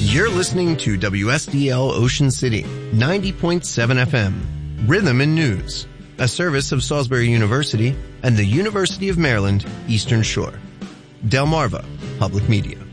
You're listening to WSDL Ocean City, 90.7 FM, Rhythm and News, a service of Salisbury University and the University of Maryland, Eastern Shore. Delmarva Public Media.